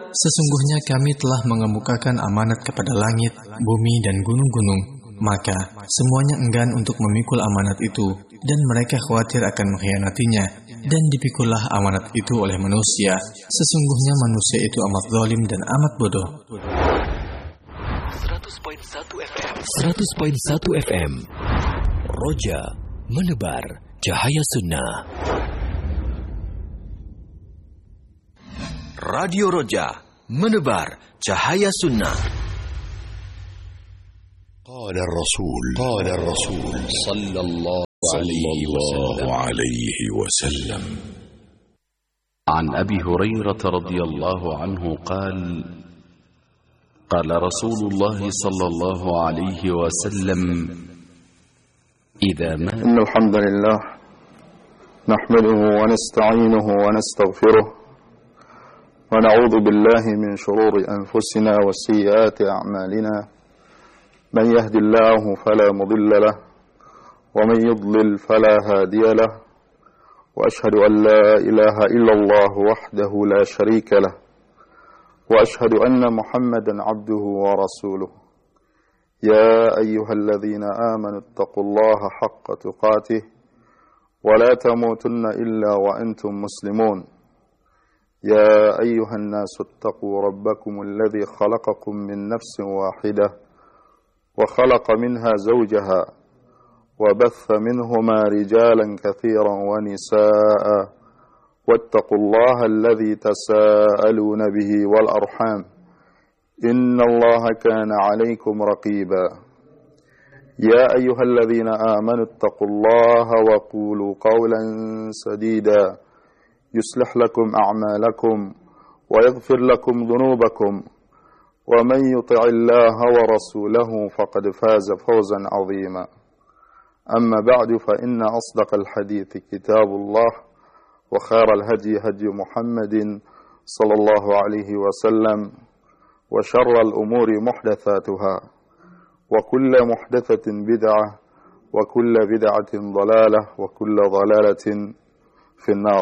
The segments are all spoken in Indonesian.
Sesungguhnya kami telah mengemukakan amanat kepada langit, bumi, dan gunung-gunung. Maka semuanya enggan untuk memikul amanat itu, dan mereka khawatir akan mengkhianatinya. Dan dipikullah amanat itu oleh manusia. Sesungguhnya manusia itu amat zalim dan amat bodoh. 100.1 FM Roja menebar cahaya sunnah. Radio Roja menebar cahaya sunnah. قال الرسول صلى الله عليه وسلم عن أبي هريرة رضي الله عنه قال قال رسول الله صلى الله عليه وسلم إذا مات إن الحمد لله نحمده ونستعينه ونستغفره ونعوذ بالله من شرور أنفسنا وسيئات أعمالنا من يهد الله فلا مضل له ومن يضلل فلا هادي له وأشهد أن لا إله إلا الله وحده لا شريك له وأشهد أن محمدا عبده ورسوله يا أيها الذين آمنوا اتقوا الله حق تقاته ولا تموتن إلا وأنتم مسلمون يا أيها الناس اتقوا ربكم الذي خلقكم من نفس واحدة وخلق منها زوجها وبث منهما رجالا كثيرا ونساء واتقوا الله الذي تساءلون به والأرحام إن الله كان عليكم رقيبا يا أيها الذين آمنوا اتقوا الله وقولوا قولا سديدا يصلح لكم أعمالكم ويغفر لكم ذنوبكم ومن يطع الله ورسوله فقد فاز فوزا عظيما أما بعد فإن أصدق الحديث كتاب الله وخير الهدي هدي محمد صلى الله عليه وسلم وشر الأمور محدثاتها وكل محدثة بدعة وكل بدعة ضلالة وكل ضلالة في النار.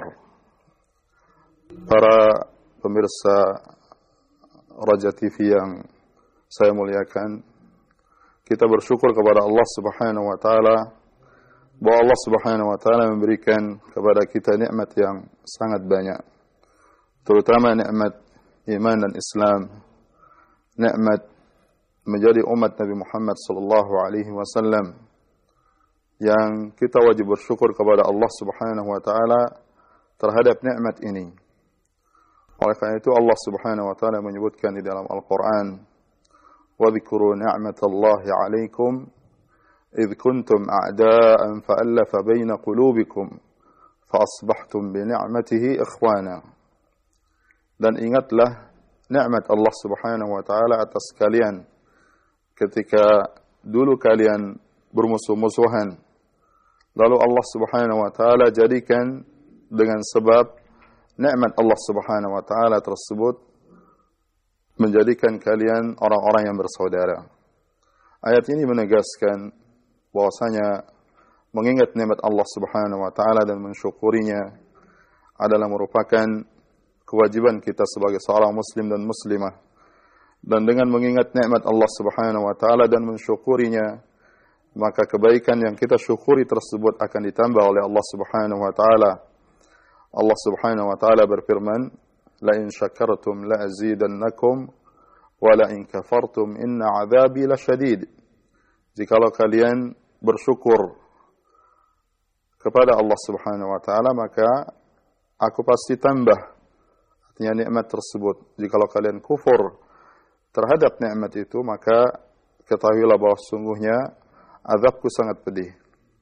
Para pemirsa Raja TV yang saya muliakan, kita bersyukur kepada Allah Subhanahu wa taala bahwa Allah Subhanahu wa taala memberikan kepada kita nikmat yang sangat banyak, terutama nikmat iman dan Islam, nikmat menjadi umat Nabi Muhammad sallallahu alaihi wasallam, yang kita wajib bersyukur kepada Allah Subhanahu wa taala terhadap nikmat ini. Oleh karena itu Allah Subhanahu wa taala menyebutkan di dalam Al-Qur'an, "Wa dzkuru ni'matallahi 'alaikum idh kuntum a'da'an fa'alafa baina qulubikum fa asbahtum bi ni'matihi ikhwana." Dan ingatlah nikmat Allah Subhanahu wa taala atas kalian ketika dulu kalian bermusuh-musuhan, lalu Allah Subhanahu wa taala jadikan dengan sebab nikmat Allah Subhanahu wa taala tersebut menjadikan kalian orang-orang yang bersaudara. Ayat ini menegaskan bahwasanya mengingat nikmat Allah Subhanahu wa taala dan mensyukurinya adalah merupakan kewajiban kita sebagai seorang muslim dan muslimah. Dan dengan mengingat nikmat Allah Subhanahu wa taala dan mensyukurinya, maka kebaikan yang kita syukuri tersebut akan ditambah oleh Allah Subhanahu wa taala. Allah Subhanahu wa taala berfirman, "La in syakartum la azidannakum wa la in kafartum inna 'adzabi lasyadid." Jikalau kalian bersyukur kepada Allah Subhanahu wa taala, maka aku pasti tambah, artinya nikmat tersebut. Jikalau kalian kufur terhadap nikmat itu, maka ketahuilah bahwa sungguhnya azabku sangat pedih.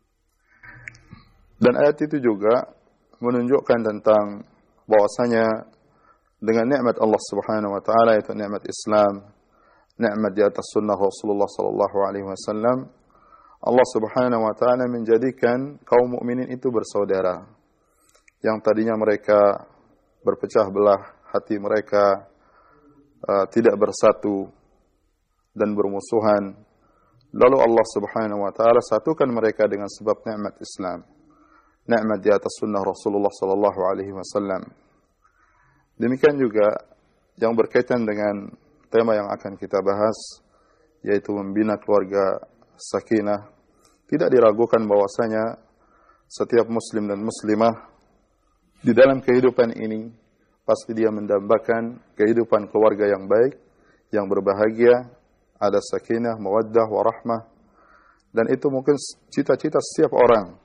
Dan ayat itu juga menunjukkan tentang bahwasanya dengan nikmat Allah Subhanahu wa taala, yaitu nikmat Islam, nikmat di atas sunnah Rasulullah sallallahu alaihi wasallam, Allah Subhanahu wa taala menjadikan kaum mukminin itu bersaudara. Yang tadinya mereka berpecah belah, hati mereka tidak bersatu dan bermusuhan, lalu Allah Subhanahu wa taala satukan mereka dengan sebab nikmat Islam, nikmat di atas sunnah Rasulullah sallallahu alaihi wasallam. Demikian juga yang berkaitan dengan tema yang akan kita bahas, yaitu membina keluarga sakinah. Tidak diragukan bahwasanya setiap muslim dan muslimah di dalam kehidupan ini pasti dia mendambakan kehidupan keluarga yang baik, yang berbahagia, ada sakinah, mawaddah, warahmah. Dan itu mungkin cita-cita setiap orang.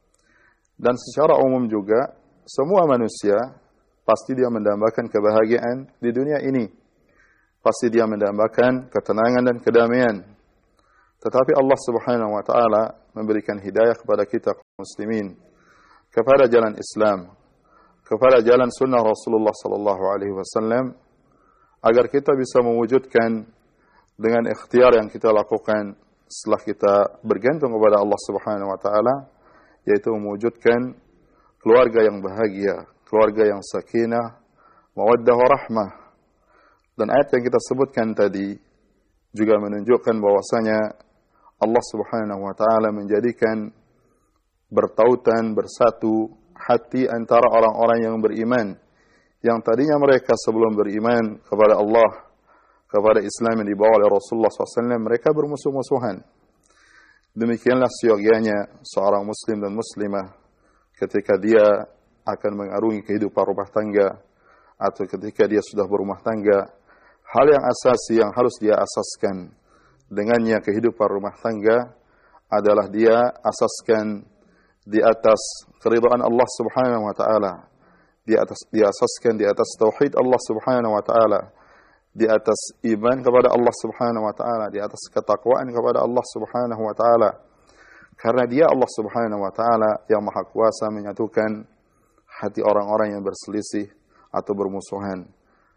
Dan secara umum juga, semua manusia pasti dia mendambakan kebahagiaan di dunia ini. Pasti dia mendambakan ketenangan dan kedamaian. Tetapi Allah Subhanahu wa taala memberikan hidayah kepada kita muslimin kepada jalan Islam, kepada jalan sunnah Rasulullah sallallahu alaihi wasallam, agar kita bisa mewujudkan dengan ikhtiar yang kita lakukan setelah kita bergantung kepada Allah Subhanahu wa taala, yaitu mewujudkan keluarga yang bahagia, keluarga yang sakinah, mawaddah warahmah. Dan ayat yang kita sebutkan tadi juga menunjukkan bahwasanya Allah Subhanahu wa taala menjadikan bertautan, bersatu hati antara orang-orang yang beriman, yang tadinya mereka sebelum beriman kepada Allah, kepada Islam yang dibawa oleh Rasulullah SAW, mereka bermusuh-musuhan. Demikianlah siogianya seorang muslim dan muslimah ketika dia akan mengarungi kehidupan rumah tangga, atau ketika dia sudah berumah tangga. Hal yang asasi yang harus dia asaskan dengannya kehidupan rumah tangga adalah dia asaskan di atas keridhaan Allah Subhanahu wa taala, dia asaskan di atas tauhid Allah Subhanahu wa taala, di atas iman kepada Allah Subhanahu wa taala, di atas ketakwaan kepada Allah Subhanahu wa taala. Karena dia Allah Subhanahu wa taala yang maha kuasa menyatukan hati orang-orang yang berselisih atau bermusuhan.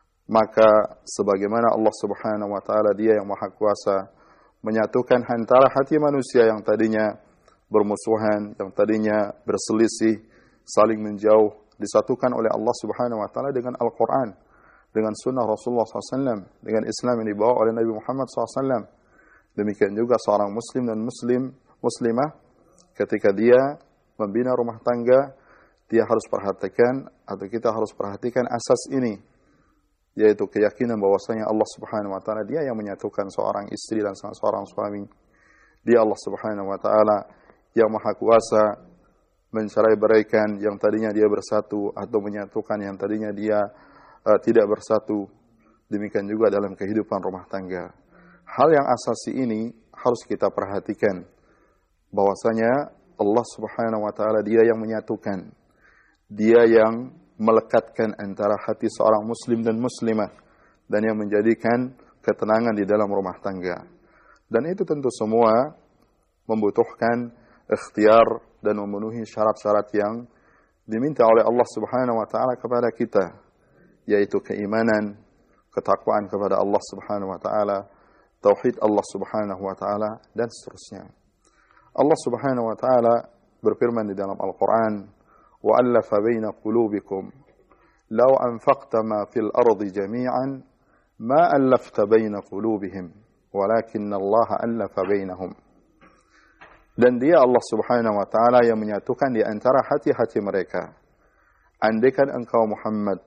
Maka sebagaimana Allah Subhanahu wa taala dia yang maha kuasa menyatukan antara hati manusia yang tadinya bermusuhan, yang tadinya berselisih, saling menjauh, disatukan oleh Allah Subhanahu wa taala dengan Al-Qur'an, dengan sunnah Rasulullah SAW, dengan Islam yang dibawa oleh Nabi Muhammad SAW. Demikian juga seorang muslim dan muslimah ketika dia membina rumah tangga, dia harus perhatikan, atau kita harus perhatikan asas ini, yaitu keyakinan bahwasanya Allah Subhanahu wa taala dia yang menyatukan seorang istri dan seorang suami. Dia Allah Subhanahu wa taala yang maha kuasa mencerai-beraikan yang tadinya dia bersatu, atau menyatukan yang tadinya dia tidak bersatu. Demikian juga dalam kehidupan rumah tangga. Hal yang asasi ini harus kita perhatikan, bahwasanya Allah Subhanahu wa taala dia yang menyatukan, dia yang melekatkan antara hati seorang muslim dan muslimah, dan yang menjadikan ketenangan di dalam rumah tangga. Dan itu tentu semua membutuhkan ikhtiar dan memenuhi syarat-syarat yang diminta oleh Allah Subhanahu wa taala kepada kita, yaitu keimanan, ketakwaan kepada Allah Subhanahu wa taala, tauhid Allah Subhanahu wa taala, dan seterusnya. Allah Subhanahu wa taala berfirman di dalam Al-Qur'an, وَأَلَّفَ بَيْنَ قُلُوبِكُمْ لَوْ أَنفَقْتَ مَا فِي الْأَرْضِ جَمِيعًا مَا أَلَّفْتَ بَيْنَ قُلُوبِهِمْ وَلَكِنَّ اللَّهَ أَلَّفَ بَيْنَهُمْ. Dan dia Allah Subhanahu wa taala yang menyatukan di antara hati-hati mereka. Andaikan engkau Muhammad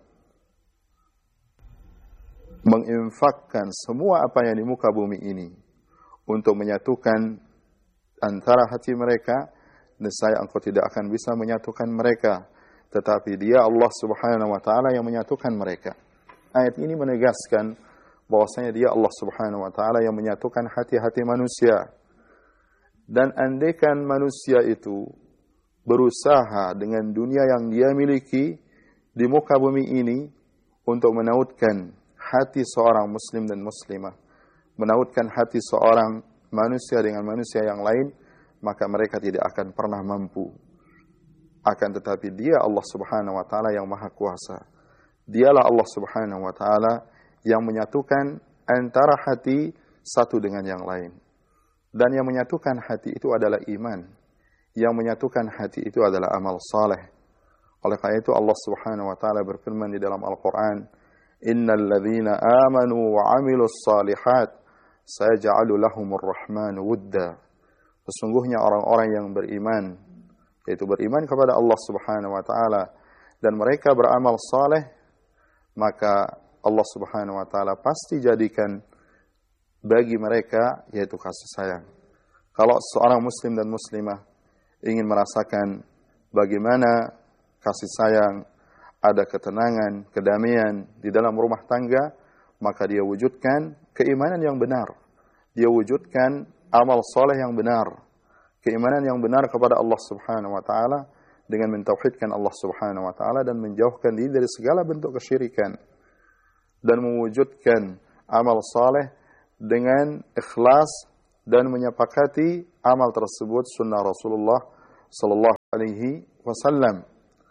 menginfakkan semua apa yang di muka bumi ini untuk menyatukan antara hati mereka, nescaya engkau tidak akan bisa menyatukan mereka, tetapi dia Allah Subhanahu wa taala yang menyatukan mereka. Ayat ini menegaskan bahwasanya dia Allah Subhanahu wa taala yang menyatukan hati-hati manusia. Dan andaikan manusia itu berusaha dengan dunia yang dia miliki di muka bumi ini untuk menautkan hati seorang muslim dan muslimah, menautkan hati seorang manusia dengan manusia yang lain, maka mereka tidak akan pernah mampu. Akan tetapi dia Allah Subhanahu wa taala yang maha kuasa. Dialah Allah Subhanahu wa taala yang menyatukan antara hati satu dengan yang lain. Dan yang menyatukan hati itu adalah iman. Yang menyatukan hati itu adalah amal saleh. Oleh karena itu Allah Subhanahu wa taala berfirman di dalam Al-Qur'an, "Innal ladzina amanu wa 'amilus shalihat sayaj'alu lahumur rahmanu wudda." Sesungguhnya orang-orang yang beriman, yaitu beriman kepada Allah Subhanahu wa taala, dan mereka beramal saleh, maka Allah Subhanahu wa taala pasti jadikan bagi mereka yaitu kasih sayang. Kalau seorang muslim dan muslimah ingin merasakan bagaimana kasih sayang, ada ketenangan, kedamaian di dalam rumah tangga, maka dia wujudkan keimanan yang benar. Dia wujudkan amal soleh yang benar. Keimanan yang benar kepada Allah Subhanahu wa taala dengan mentauhidkan Allah Subhanahu wa taala dan menjauhkan diri dari segala bentuk kesyirikan. Dan mewujudkan amal soleh dengan ikhlas dan menyepakati amal tersebut sunnah Rasulullah sallallahu alaihi wasallam.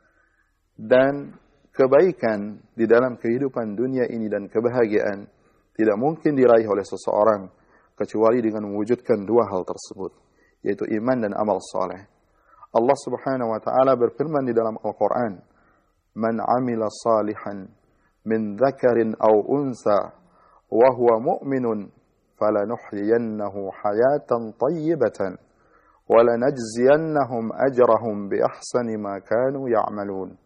Dan kebaikan di dalam kehidupan dunia ini dan kebahagiaan tidak mungkin diraih oleh seseorang kecuali dengan mewujudkan dua hal tersebut, yaitu iman dan amal saleh. Allah Subhanahu wa taala berfirman di dalam Al-Qur'an, "Man 'amila salihan min dzakarin aw unsa wa huwa mu'minun falanuhyiyannahu hayatan thayyibatan wa lanajziyannahum ajrahum bi ahsani ma kanu ya'malun."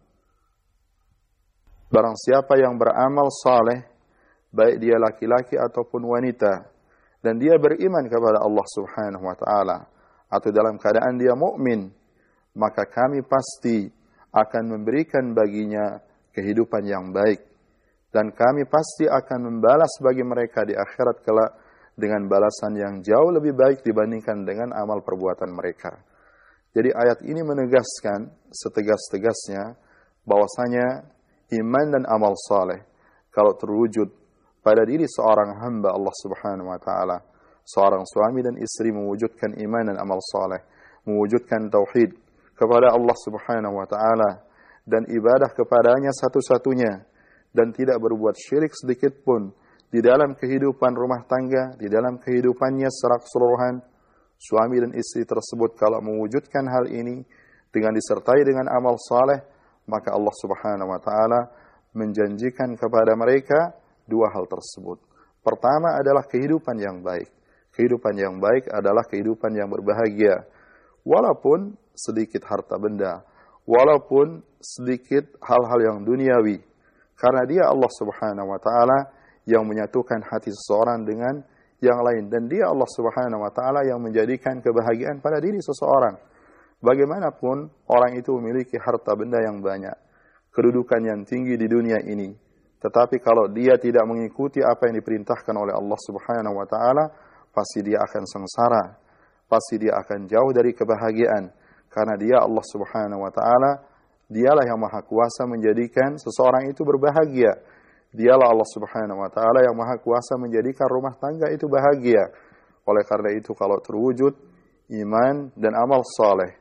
Barang siapa yang beramal saleh, baik dia laki-laki ataupun wanita, dan dia beriman kepada Allah Subhanahu wa taala atau dalam keadaan dia mukmin, maka kami pasti akan memberikan baginya kehidupan yang baik, dan kami pasti akan membalas bagi mereka di akhirat kelak dengan balasan yang jauh lebih baik dibandingkan dengan amal perbuatan mereka. Jadi ayat ini menegaskan setegas-tegasnya bahwasanya iman dan amal saleh kalau terwujud pada diri seorang hamba Allah Subhanahu wa taala, seorang suami dan istri mewujudkan iman dan amal saleh, mewujudkan tauhid kepada Allah Subhanahu wa taala dan ibadah kepadanya satu-satunya dan tidak berbuat syirik sedikit pun di dalam kehidupan rumah tangga, di dalam kehidupannya secara keseluruhan, suami dan istri tersebut kalau mewujudkan hal ini dengan disertai dengan amal saleh, maka Allah Subhanahu wa taala menjanjikan kepada mereka dua hal tersebut. Pertama adalah kehidupan yang baik. Kehidupan yang baik adalah kehidupan yang berbahagia. Walaupun sedikit harta benda, walaupun sedikit hal-hal yang duniawi. Karena dia Allah Subhanahu wa taala yang menyatukan hati seseorang dengan yang lain, dan dia Allah Subhanahu wa taala yang menjadikan kebahagiaan pada diri seseorang. Bagaimanapun orang itu memiliki harta benda yang banyak, kedudukan yang tinggi di dunia ini, tetapi kalau dia tidak mengikuti apa yang diperintahkan oleh Allah Subhanahu wa taala, pasti dia akan sengsara, pasti dia akan jauh dari kebahagiaan, karena dia Allah Subhanahu wa taala, dialah yang maha kuasa menjadikan seseorang itu berbahagia. Dialah Allah Subhanahu wa taala yang maha kuasa menjadikan rumah tangga itu bahagia. Oleh karena itu kalau terwujud iman dan amal saleh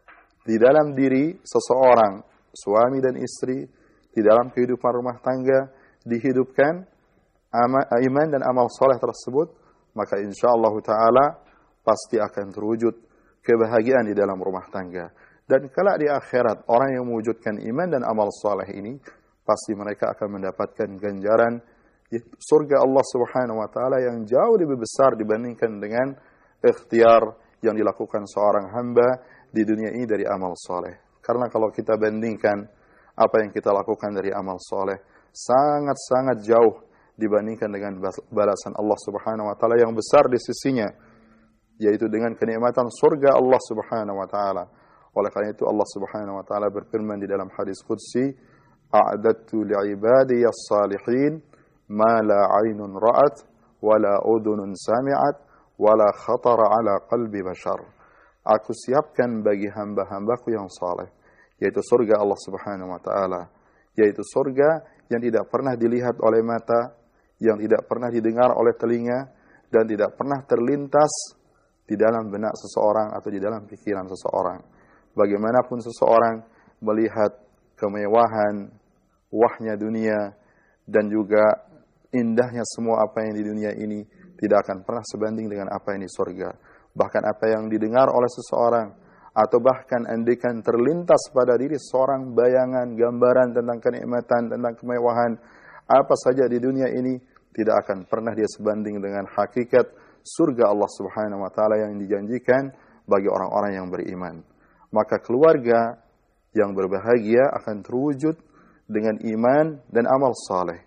di dalam diri seseorang, suami dan istri, di dalam kehidupan rumah tangga, dihidupkan iman dan amal soleh tersebut, maka insyaAllah ta'ala pasti akan terwujud kebahagiaan di dalam rumah tangga. Dan kelak di akhirat, orang yang mewujudkan iman dan amal soleh ini, pasti mereka akan mendapatkan ganjaran surga Allah Subhanahu wa ta'ala yang jauh lebih besar dibandingkan dengan ikhtiar yang dilakukan seorang hamba di dunia ini dari amal soleh. Karena kalau kita bandingkan apa yang kita lakukan dari amal soleh, sangat-sangat jauh dibandingkan dengan balasan Allah Subhanahu wa taala yang besar di sisinya, yaitu dengan kenikmatan surga Allah Subhanahu wa taala. Oleh karena itu Allah Subhanahu wa taala berfirman di dalam hadis qudsi, "A'dadtu li'ibadiy as-salihin ma la 'ainun ra'at wa la udhunun sami'at wa la khatara 'ala qalbi bashar." Aku siapkan bagi hamba-hambaku yang saleh, yaitu surga Allah Subhanahu wa taala, yaitu surga yang tidak pernah dilihat oleh mata, yang tidak pernah didengar oleh telinga, dan tidak pernah terlintas di dalam benak seseorang atau di dalam pikiran seseorang. Bagaimanapun seseorang melihat kemewahan, wahnya dunia, dan juga indahnya semua apa yang di dunia ini, tidak akan pernah sebanding dengan apa yang di surga. Bahkan apa yang didengar oleh seseorang, atau bahkan andaikan terlintas pada diri seorang bayangan, gambaran tentang kenikmatan, tentang kemewahan, apa saja di dunia ini, tidak akan pernah dia sebanding dengan hakikat surga Allah Subhanahu wa taala yang dijanjikan bagi orang-orang yang beriman. Maka keluarga yang berbahagia akan terwujud dengan iman dan amal saleh.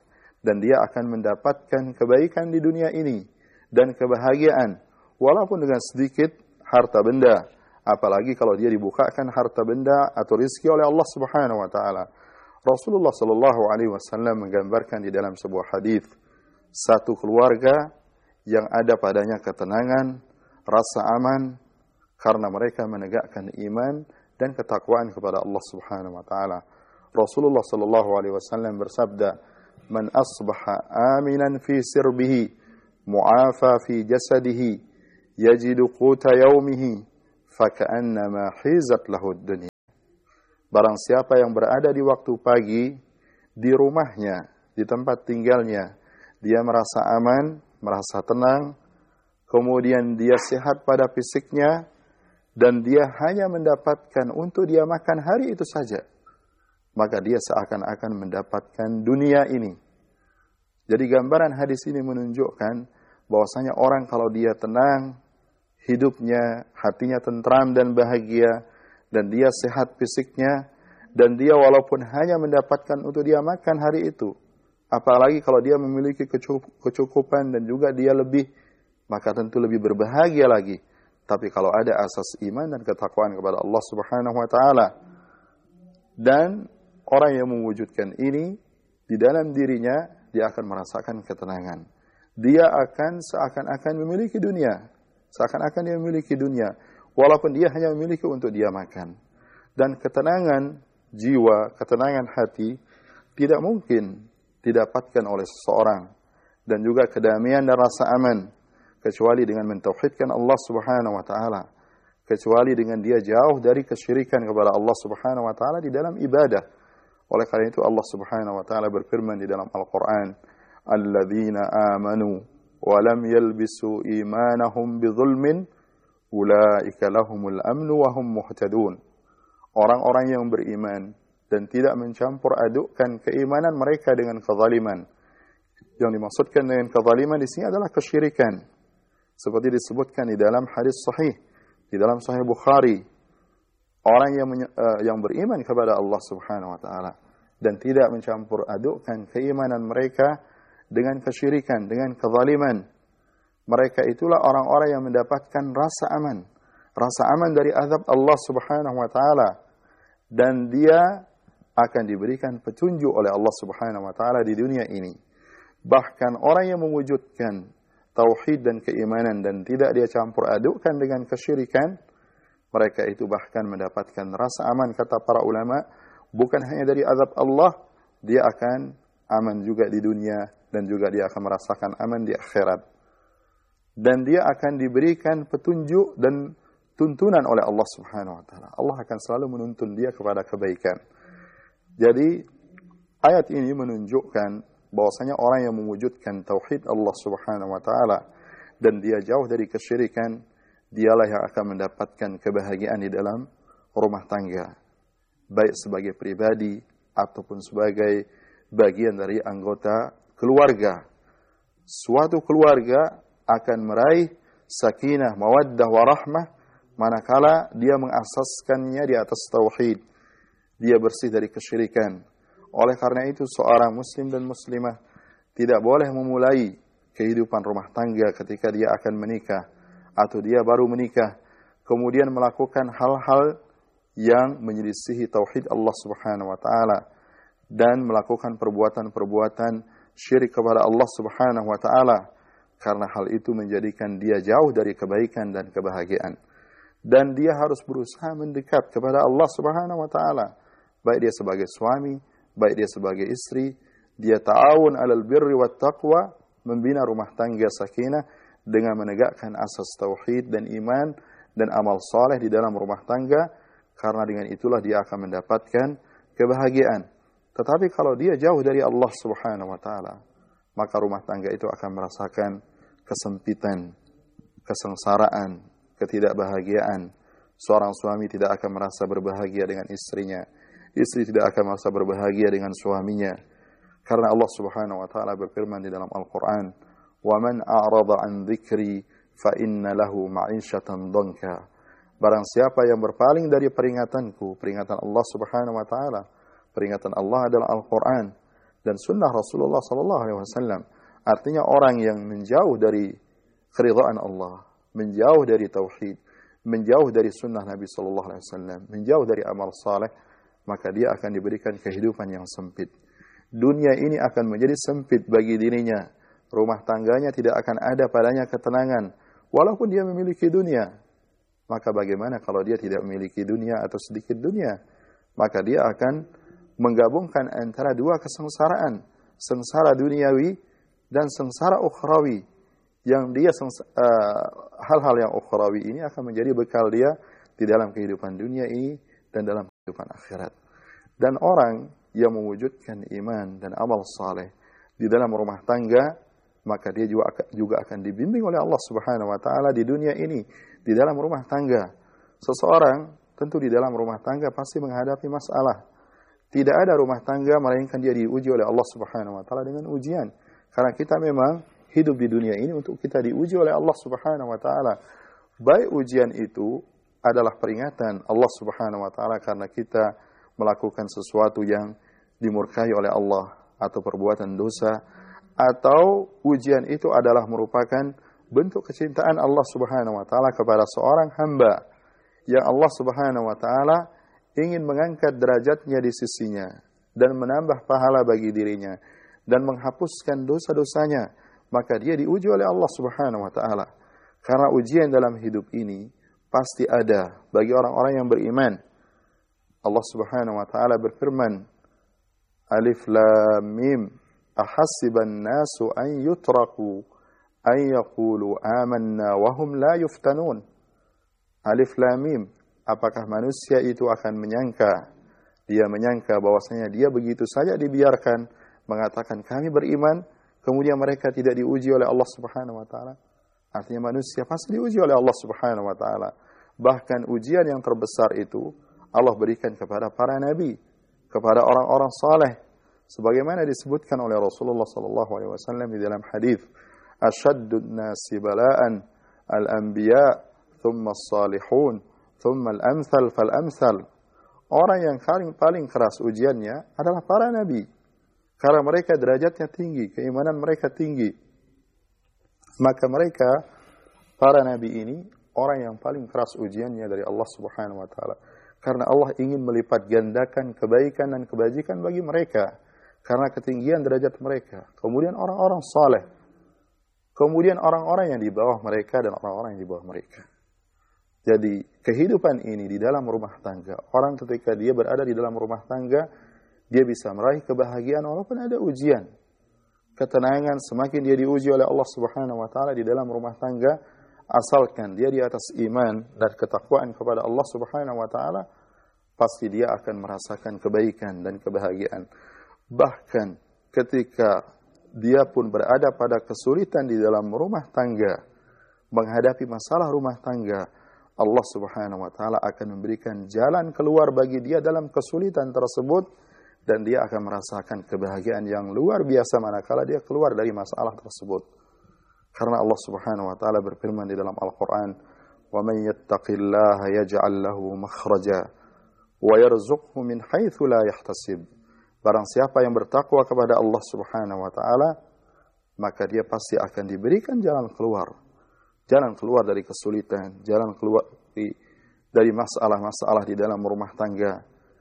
dan dia akan mendapatkan kebaikan di dunia ini dan kebahagiaan walaupun dengan sedikit harta benda, apalagi kalau dia dibukakan harta benda atau rezeki oleh Allah Subhanahu wa taala. Rasulullah sallallahu alaihi wasallam menggambarkan di dalam sebuah hadis, satu keluarga yang ada padanya ketenangan, rasa aman karena mereka menegakkan iman dan ketakwaan kepada Allah Subhanahu wa taala. Rasulullah sallallahu alaihi wasallam bersabda, "Man asbaha aminan fi sirbihi, mu'afa fi jasadihi, yajidu quta yaumihi, faka'annama hizat lahu ad-dunya." Barang siapa yang berada di waktu pagi di rumahnya, di tempat tinggalnya, dia merasa aman, merasa tenang, kemudian dia sehat pada fisiknya, dan dia hanya mendapatkan untuk dia makan hari itu saja, maka dia seakan-akan mendapatkan dunia ini. Jadi gambaran hadis ini menunjukkan bahwasanya orang kalau dia tenang, hidupnya, hatinya tentram dan bahagia, dan dia sehat fisiknya, dan dia walaupun hanya mendapatkan untuk dia makan hari itu, apalagi kalau dia memiliki kecukupan dan juga dia lebih, maka tentu lebih berbahagia lagi. Tapi kalau ada asas iman dan ketakwaan kepada Allah Subhanahu wa taala, dan orang yang mewujudkan ini di dalam dirinya, dia akan merasakan ketenangan. Dia akan seakan-akan memiliki dunia, seakan-akan dia memiliki dunia, walaupun dia hanya memiliki untuk dia makan. Dan ketenangan jiwa, ketenangan hati tidak mungkin didapatkan oleh seseorang, dan juga kedamaian dan rasa aman kecuali dengan mentauhidkan Allah Subhanahu wa taala, kecuali dengan dia jauh dari kesyirikan kepada Allah Subhanahu wa taala di dalam ibadah. Oleh karena itu Allah Subhanahu wa taala berfirman di dalam Al-Qur'an, "Alladzina amanu wa lam yalbisu imanahum bidzulmin ulaika lahumul amnu wa hum muhtadun." Orang-orang yang beriman dan tidak mencampur adukkan keimanan mereka dengan kezaliman. Yang dimaksudkan dengan kezaliman di sini adalah kesyirikan. Seperti disebutkan di dalam hadis sahih, di dalam Sahih Bukhari, orang yang beriman kepada Allah Subhanahu wa taala dan tidak mencampur adukkan keimanan mereka dengan kesyirikan, dengan kezaliman, mereka itulah orang-orang yang mendapatkan rasa aman dari azab Allah Subhanahu wa taala, dan dia akan diberikan petunjuk oleh Allah Subhanahu wa taala di dunia ini. Bahkan orang yang mewujudkan tauhid dan keimanan dan tidak dia campur adukkan dengan kesyirikan, mereka itu bahkan mendapatkan rasa aman, kata para ulama, bukan hanya dari azab Allah, dia akan aman juga di dunia, dan juga dia akan merasakan aman di akhirat. Dan dia akan diberikan petunjuk dan tuntunan oleh Allah Subhanahu wa taala. Allah akan selalu menuntun dia kepada kebaikan. Jadi ayat ini menunjukkan bahwasanya orang yang mewujudkan tauhid Allah Subhanahu wa taala dan dia jauh dari kesyirikan, dialah yang akan mendapatkan kebahagiaan di dalam rumah tangga, baik sebagai pribadi ataupun sebagai bagian dari anggota keluarga. Suatu keluarga akan meraih sakinah, mawaddah, warahmah manakala dia mengasaskannya di atas tauhid, dia bersih dari kesyirikan. Oleh karena itu seorang muslim dan muslimah tidak boleh memulai kehidupan rumah tangga ketika dia akan menikah atau dia baru menikah kemudian melakukan hal-hal yang menyelisihi tauhid Allah Subhanahu wa taala dan melakukan perbuatan-perbuatan syirik kepada Allah Subhanahu wa taala, karena hal itu menjadikan dia jauh dari kebaikan dan kebahagiaan. Dan dia harus berusaha mendekat kepada Allah Subhanahu wa taala, baik dia sebagai suami, baik dia sebagai istri. Dia ta'awun 'alal birri wat taqwa, membina rumah tangga sakinah dengan menegakkan asas tauhid dan iman dan amal saleh di dalam rumah tangga, karena dengan itulah dia akan mendapatkan kebahagiaan. Tetapi kalau dia jauh dari Allah Subhanahu wa taala, maka rumah tangga itu akan merasakan kesempitan, kesengsaraan, ketidakbahagiaan. Seorang suami tidak akan merasa berbahagia dengan istrinya, istri tidak akan merasa berbahagia dengan suaminya, karena Allah Subhanahu wa taala berfirman di dalam Al-Qur'an, "Wa man a'rada 'an dzikri fa inna lahu ma'isyatan dhanka." Barang siapa yang berpaling dari peringatanku, peringatan Allah Subhanahu wa taala, peringatan Allah adalah Al-Qur'an, dan sunnah Rasulullah sallallahu alaihi wasallam. Artinya orang yang menjauh dari keridhaan Allah, menjauh dari tauhid, menjauh dari sunnah Nabi sallallahu alaihi wasallam, menjauh dari amal saleh, maka dia akan diberikan kehidupan yang sempit. Dunia ini akan menjadi sempit bagi dirinya. Rumah tangganya tidak akan ada padanya ketenangan, walaupun dia memiliki dunia. Maka bagaimana kalau dia tidak memiliki dunia atau sedikit dunia? Maka dia akan menggabungkan antara dua kesengsaraan, sengsara duniawi dan sengsara ukhrawi. Yang dia hal-hal yang ukhrawi ini akan menjadi bekal dia di dalam kehidupan dunia ini dan dalam kehidupan akhirat. Dan orang yang mewujudkan iman dan amal saleh di dalam rumah tangga, maka dia juga akan dibimbing oleh Allah Subhanahu wa taala di dunia ini, di dalam rumah tangga. Seseorang tentu di dalam rumah tangga pasti menghadapi masalah. Tidak ada rumah tangga melainkan dia diuji oleh Allah Subhanahu wa taala dengan ujian. Karena kita memang hidup di dunia ini untuk kita diuji oleh Allah Subhanahu wa taala. Baik ujian itu adalah peringatan Allah Subhanahu wa taala karena kita melakukan sesuatu yang dimurkai oleh Allah atau perbuatan dosa, atau ujian itu adalah merupakan bentuk kecintaan Allah Subhanahu wa taala kepada seorang hamba yang Allah Subhanahu wa taala ingin mengangkat derajatnya di sisinya dan menambah pahala bagi dirinya dan menghapuskan dosa-dosanya, maka dia diuji oleh Allah Subhanahu wa taala. Karena ujian dalam hidup ini pasti ada bagi orang-orang yang beriman. Allah Subhanahu wa taala berfirman, Alif Lam Mim, ahasiban nasu an yutraku an yaqulu amanna wa hum la yuftanun. Alif Lam Mim, apakah manusia itu akan menyangka, dia menyangka bahwasanya dia begitu saja dibiarkan mengatakan kami beriman, kemudian mereka tidak diuji oleh Allah Subhanahu wa taala? Artinya manusia pasti diuji oleh Allah Subhanahu wa taala. Bahkan ujian yang terbesar itu Allah berikan kepada para nabi, kepada orang-orang saleh, sebagaimana disebutkan oleh Rasulullah sallallahu alaihi wasallam di dalam hadis, asyaddun nasi bala'an al-anbiya thumma as-salihun thumma al-amthal fal-amthal. Orang yang paling keras ujiannya adalah para nabi. Karena mereka derajatnya tinggi, keimanan mereka tinggi. Maka mereka, para nabi ini, orang yang paling keras ujiannya dari Allah Subhanahu wa taala. Karena Allah ingin melipat gandakan kebaikan dan kebajikan bagi mereka. Karena ketinggian derajat mereka. Kemudian orang-orang saleh. Kemudian orang-orang yang di bawah mereka dan orang-orang yang di bawah mereka. Jadi kehidupan ini di dalam rumah tangga. Orang ketika dia berada di dalam rumah tangga, dia bisa meraih kebahagiaan walaupun ada ujian. Ketenangan semakin dia diuji oleh Allah Subhanahu wa taala di dalam rumah tangga, asalkan dia di atas iman dan ketakwaan kepada Allah Subhanahu wa taala, pasti dia akan merasakan kebaikan dan kebahagiaan. Bahkan ketika dia pun berada pada kesulitan di dalam rumah tangga, menghadapi masalah rumah tangga, Allah Subhanahu wa taala akan memberikan jalan keluar bagi dia dalam kesulitan tersebut, dan dia akan merasakan kebahagiaan yang luar biasa manakala dia keluar dari masalah tersebut. Karena Allah Subhanahu wa taala berfirman di dalam Al-Qur'an, "Wa may yattaqillaha yaj'al lahu makhraja wa yarzuqhu min haitsu la yahtasib." Barang siapa yang bertakwa kepada Allah Subhanahu wa taala, maka dia pasti akan diberikan jalan keluar. Jalan keluar dari kesulitan, jalan keluar dari masalah-masalah di dalam rumah tangga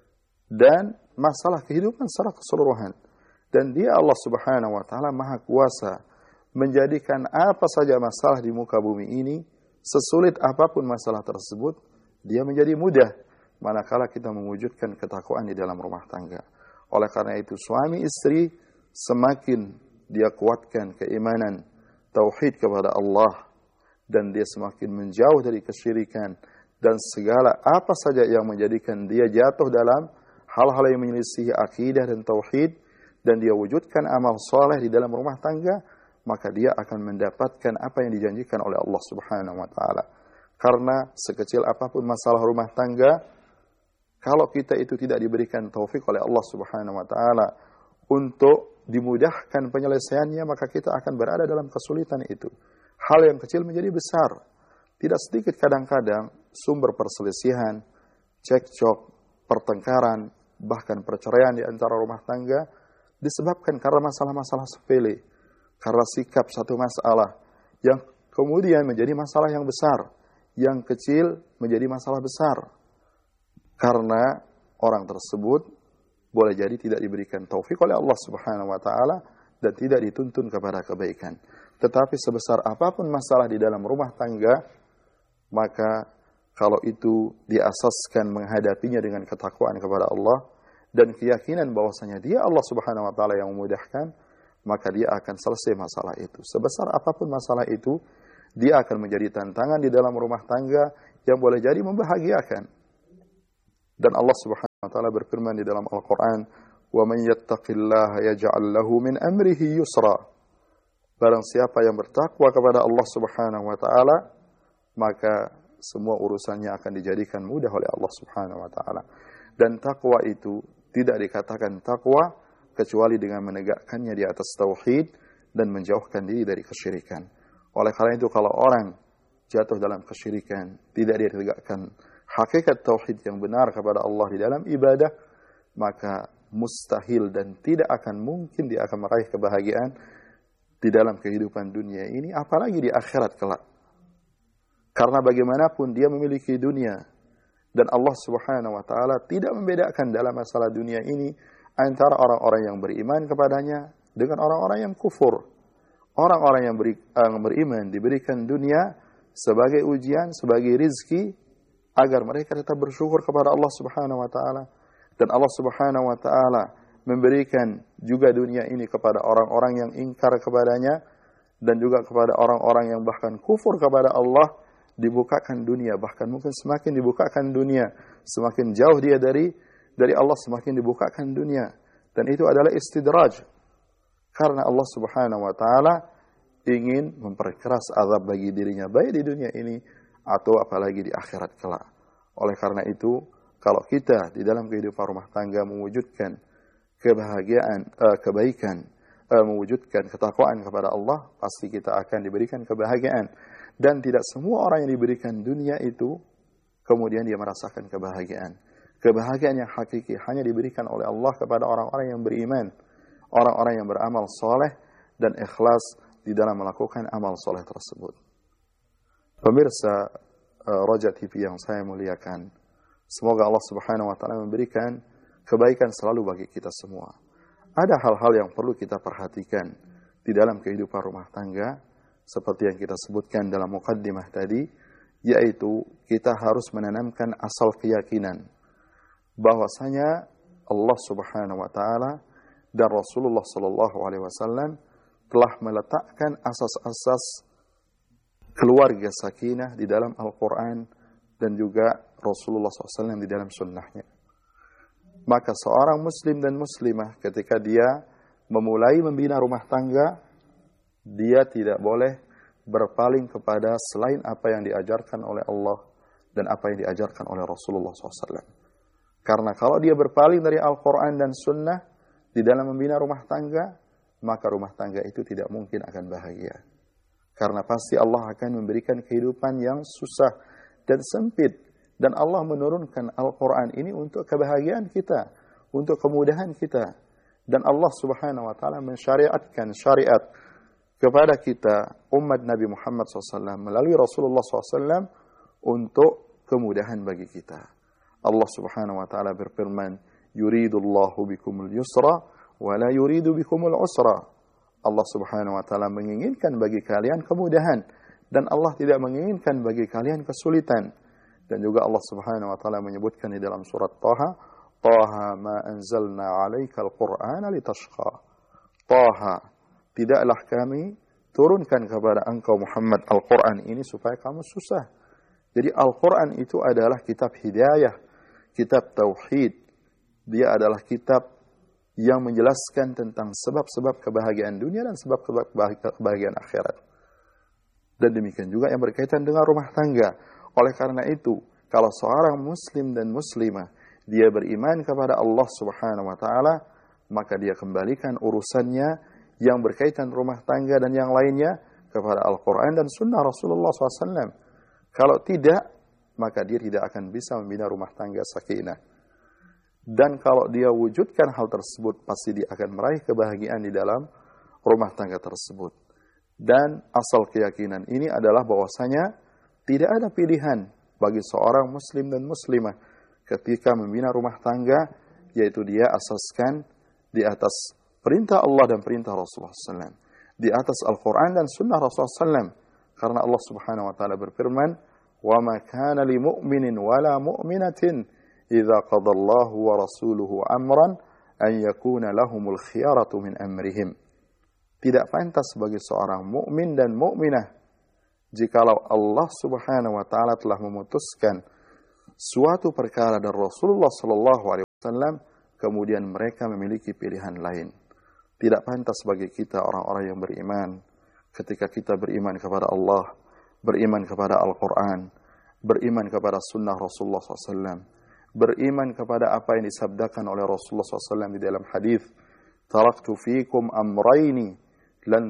dan masalah kehidupan secara keseluruhan. Dan dia Allah Subhanahu wa taala Maha Kuasa menjadikan apa saja masalah di muka bumi ini, sesulit apapun masalah tersebut, dia menjadi mudah manakala kita mewujudkan ketakwaan di dalam rumah tangga. Oleh karena itu suami istri semakin dia kuatkan keimanan tauhid kepada Allah, dan dia semakin menjauh dari kesyirikan dan segala apa saja yang menjadikan dia jatuh dalam hal-hal yang menyelisihi akidah dan tauhid, dan dia wujudkan amal soleh di dalam rumah tangga, maka dia akan mendapatkan apa yang dijanjikan oleh Allah Subhanahu wa taala. Karena sekecil apapun masalah rumah tangga, kalau kita itu tidak diberikan taufik oleh Allah Subhanahu wa taala untuk dimudahkan penyelesaiannya, maka kita akan berada dalam kesulitan itu. Hal yang kecil menjadi besar. Tidak sedikit kadang-kadang sumber perselisihan, cekcok, pertengkaran, bahkan perceraian di antara rumah tangga disebabkan karena masalah-masalah sepele, karena sikap satu masalah yang kemudian menjadi masalah yang besar, yang kecil menjadi masalah besar. Karena orang tersebut boleh jadi tidak diberikan taufik oleh Allah Subhanahu wa taala dan tidak dituntun kepada kebaikan. Tetapi sebesar apapun masalah di dalam rumah tangga, maka kalau itu diasaskan menghadapinya dengan ketakwaan kepada Allah dan keyakinan bahwasanya dia Allah Subhanahu wa taala yang memudahkan, maka dia akan selesai masalah itu. Sebesar apapun masalah itu, dia akan menjadi tantangan di dalam rumah tangga yang boleh jadi membahagiakan. Dan Allah Subhanahu wa taala berfirman di dalam Al-Qur'an, "Wa man yattaqillaha yaj'al lahu min amrihi yusra." Barang siapa yang bertakwa kepada Allah Subhanahu wa taala, maka semua urusannya akan dijadikan mudah oleh Allah Subhanahu wa taala. Dan takwa itu tidak dikatakan takwa kecuali dengan menegakkannya di atas tauhid dan menjauhkan diri dari kesyirikan. Oleh karena itu kalau orang jatuh dalam kesyirikan, tidak dia tegakkan hakikat tauhid yang benar kepada Allah di dalam ibadah, maka mustahil dan tidak akan mungkin dia akan meraih kebahagiaan di dalam kehidupan dunia ini, apalagi di akhirat kelak. Karena bagaimanapun dia memiliki dunia, dan Allah Subhanahu wa taala tidak membedakan dalam masalah dunia ini antara orang-orang yang beriman kepadanya dengan orang-orang yang kufur. Orang-orang yang beriman diberikan dunia sebagai ujian, sebagai rizki, agar mereka tetap bersyukur kepada Allah Subhanahu wa taala. Dan Allah Subhanahu wa taala memberikan juga dunia ini kepada orang-orang yang ingkar kepadanya dan juga kepada orang-orang yang bahkan kufur kepada Allah, dibukakan dunia, bahkan mungkin semakin dibukakan dunia, semakin jauh dia dari Allah, semakin dibukakan dunia. Dan itu adalah istidraj. Karena Allah Subhanahu wa taala ingin memperkeras azab bagi dirinya, baik di dunia ini atau apalagi di akhirat kelak. Oleh karena itu, kalau kita di dalam kehidupan rumah tangga mewujudkan kebahagiaan, kebaikan, mewujudkan ketakwaan kepada Allah, pasti kita akan diberikan kebahagiaan. Dan tidak semua orang yang diberikan dunia itu kemudian dia merasakan kebahagiaan. Kebahagiaan yang hakiki hanya diberikan oleh Allah kepada orang-orang yang beriman, orang-orang yang beramal soleh dan ikhlas di dalam melakukan amal soleh tersebut. Pemirsa Raja TV yang saya muliakan, semoga Allah Subhanahu wa taala memberikan kebaikan selalu bagi kita semua. Ada hal-hal yang perlu kita perhatikan di dalam kehidupan rumah tangga, seperti yang kita sebutkan dalam muqaddimah tadi, yaitu kita harus menanamkan asal keyakinan bahwasanya Allah Subhanahu wa taala dan Rasulullah sallallahu alaihi wasallam telah meletakkan asas-asas keluarga sakinah di dalam Al-Quran dan juga Rasulullah SAW di dalam sunnahnya. Maka seorang muslim dan muslimah ketika dia memulai membina rumah tangga, dia tidak boleh berpaling kepada selain apa yang diajarkan oleh Allah dan apa yang diajarkan oleh Rasulullah SAW. Karena kalau dia berpaling dari Al-Quran dan Sunnah di dalam membina rumah tangga, maka rumah tangga itu tidak mungkin akan bahagia. Karena pasti Allah akan memberikan kehidupan yang susah dan sempit. Dan Allah menurunkan Al-Quran ini untuk kebahagiaan kita, untuk kemudahan kita. Dan Allah Subhanahu wa taala mensyariatkan syariat kepada kita umat Nabi Muhammad SAW melalui Rasulullah SAW untuk kemudahan bagi kita. Allah Subhanahu wa taala berfirman, "Yuridullahu bikumul yusra wa la yuridu bikumul usra." Allah Subhanahu wa taala menginginkan bagi kalian kemudahan dan Allah tidak menginginkan bagi kalian kesulitan. Dan juga Allah Subhanahu wa taala menyebutkan di dalam surat Taha, "Taha ma anzalna 'alaikal Qur'ana litashqa." Taha, tidaklah kami turunkan kepada engkau Muhammad Al-Quran ini supaya kamu susah. Jadi Al-Quran itu adalah kitab hidayah, kitab tauhid. Dia adalah kitab yang menjelaskan tentang sebab-sebab kebahagiaan dunia dan sebab-sebab kebahagiaan akhirat. Dan demikian juga yang berkaitan dengan rumah tangga. Oleh karena itu, kalau seorang muslim dan muslimah, dia beriman kepada Allah Subhanahu wa taala, maka dia kembalikan urusannya yang berkaitan rumah tangga dan yang lainnya kepada Al-Quran dan Sunnah Rasulullah SAW. Kalau tidak, maka dia tidak akan bisa membina rumah tangga sakinah. Dan kalau dia wujudkan hal tersebut, pasti dia akan meraih kebahagiaan di dalam rumah tangga tersebut. Dan asal keyakinan ini adalah bahwasanya tidak ada pilihan bagi seorang muslim dan muslimah ketika membina rumah tangga, yaitu dia asaskan di atas perintah Allah dan perintah Rasulullah SAW, di atas Al-Quran dan Sunnah Rasulullah SAW. Karena Allah Subhanahu Wa Taala berfirman, وَمَا كَانَ لِمُؤْمِنٍ وَلَا مُؤْمِنَةٍ إِذَا قَضَى اللَّهُ وَرَسُولُهُ أَمْرًا أَنْ يَكُونَ لَهُمُ الْخِيَرَةُ مِنْ أَمْرِهِمْ. Tidak pantas bagi seorang mukmin dan mukminah jikalau Allah Subhanahu Wa Taala telah memutuskan suatu perkara dan Rasulullah Sallallahu Alaihi Wasallam, kemudian mereka memiliki pilihan lain. Tidak pantas bagi kita orang-orang yang beriman ketika kita beriman kepada Allah, beriman kepada Al-Quran, beriman kepada Sunnah Rasulullah SAW, beriman kepada apa yang disabdakan oleh Rasulullah SAW di dalam hadis, "Taraktu fikum amrayni lan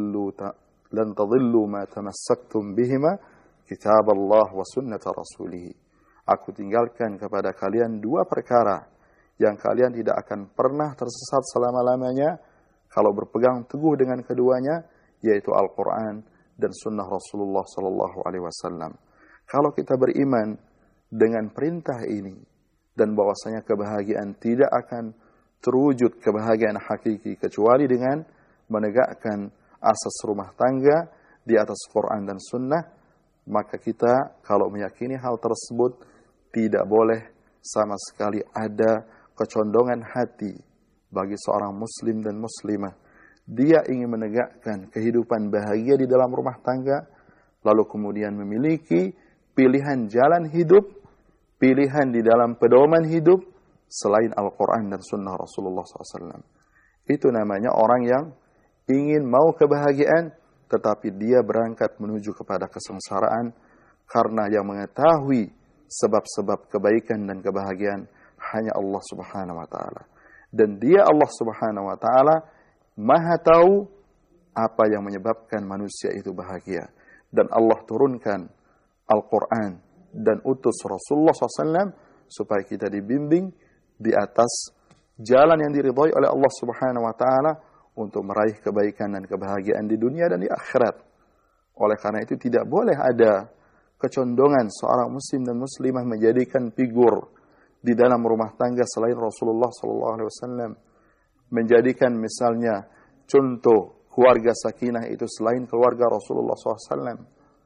tadillu ma tamassaktum bihima, kitab Allah wa sunnata rasulih." Aku tinggalkan kepada kalian dua perkara yang kalian tidak akan pernah tersesat selama-lamanya kalau berpegang teguh dengan keduanya, yaitu Al-Quran dan sunnah Rasulullah Sallallahu Alaihi Wasallam. Kalau kita beriman dengan perintah ini dan bahwasanya kebahagiaan tidak akan terwujud kebahagiaan hakiki kecuali dengan menegakkan asas rumah tangga di atas Quran dan Sunnah, maka kita kalau meyakini hal tersebut tidak boleh sama sekali ada kecondongan hati bagi seorang muslim dan muslimah. Dia ingin menegakkan kehidupan bahagia di dalam rumah tangga, lalu kemudian memiliki pilihan jalan hidup, pilihan di dalam pedoman hidup selain Al-Quran dan Sunnah Rasulullah SAW. Itu namanya orang yang ingin mau kebahagiaan, tetapi dia berangkat menuju kepada kesengsaraan, karena yang mengetahui sebab-sebab kebaikan dan kebahagiaan hanya Allah Subhanahu Wa Taala. Dan dia Allah Subhanahu Wa Taala Maha tahu apa yang menyebabkan manusia itu bahagia. Dan Allah turunkan Al-Quran dan utus Rasulullah SAW supaya kita dibimbing di atas jalan yang diridhai oleh Allah Subhanahu Wa Taala untuk meraih kebaikan dan kebahagiaan di dunia dan di akhirat. Oleh karena itu tidak boleh ada kecondongan seorang muslim dan muslimah menjadikan figur di dalam rumah tangga selain Rasulullah SAW. Menjadikan misalnya contoh keluarga sakinah itu selain keluarga Rasulullah SAW.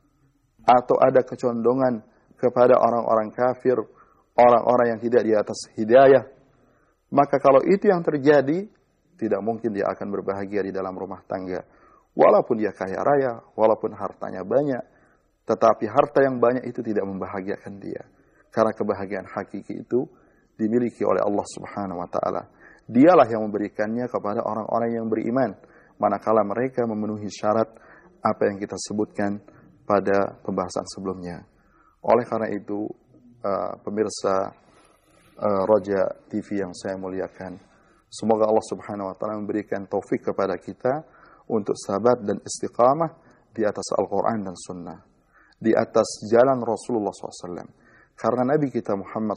Atau ada kecondongan kepada orang-orang kafir, orang-orang yang tidak di atas hidayah. Maka kalau itu yang terjadi, tidak mungkin dia akan berbahagia di dalam rumah tangga. Walaupun dia kaya raya, walaupun hartanya banyak, tetapi harta yang banyak itu tidak membahagiakan dia. Karena kebahagiaan hakiki itu dimiliki oleh Allah Subhanahu Wa Taala. Dialah yang memberikannya kepada orang-orang yang beriman, manakala mereka memenuhi syarat apa yang kita sebutkan pada pembahasan sebelumnya. Oleh karena itu, pemirsa Roja TV yang saya muliakan, semoga Allah Subhanahu Wa Taala memberikan taufik kepada kita untuk sabat dan istiqamah di atas Al-Quran dan Sunnah, di atas jalan Rasulullah SAW. Karena Nabi kita Muhammad